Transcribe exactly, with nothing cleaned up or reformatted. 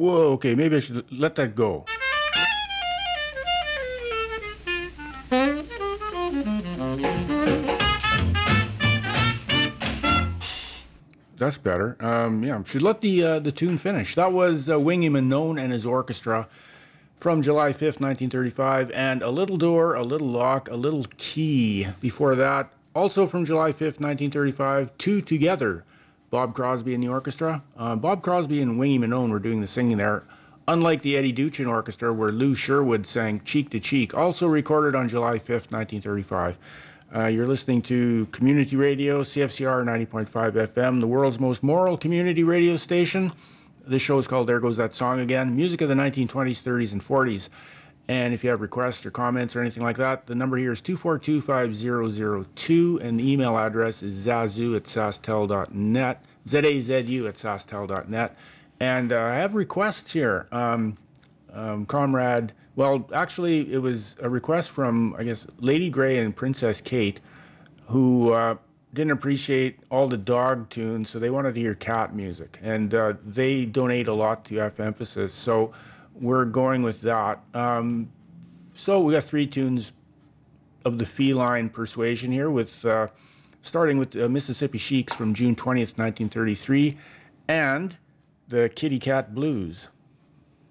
Whoa, okay, maybe I should let that go. That's better. Um, yeah, should let the uh, the tune finish. That was uh, Wingy Manone and his orchestra from July fifth, nineteen thirty-five, and A Little Door, A Little Lock, A Little Key. Before that, also from July fifth, nineteen thirty-five, Two Together, Bob Crosby and the orchestra. Uh, Bob Crosby and Wingy Manone were doing the singing there, unlike the Eddie Duchin Orchestra, where Lou Sherwood sang Cheek to Cheek, also recorded on July fifth, nineteen thirty-five. Uh, you're listening to Community Radio, C F C R ninety point five F M, the world's most moral community radio station. This show is called There Goes That Song Again, music of the nineteen twenties, thirties, and forties. And if you have requests or comments or anything like that, the number here is two four two, five zero zero two, and the email address is zazu at sastel dot net, Z A Z U at sastel dot net. And uh, I have requests here. Um, um, Comrade, well, actually, it was a request from, I guess, Lady Grey and Princess Kate, who uh, didn't appreciate all the dog tunes, so they wanted to hear cat music. And uh, they donate a lot to F Emphasis, so we're going with that. Um, so we got three tunes of the feline persuasion here, with uh, starting with uh, Mississippi Sheiks from June twentieth, nineteen thirty-three, and the Kitty Cat Blues.